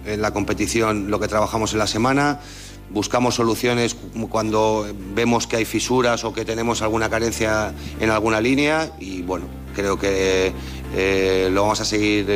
en la competición lo que trabajamos en la semana, buscamos soluciones cuando vemos que hay fisuras o que tenemos alguna carencia en alguna línea y bueno, creo que lo vamos a seguir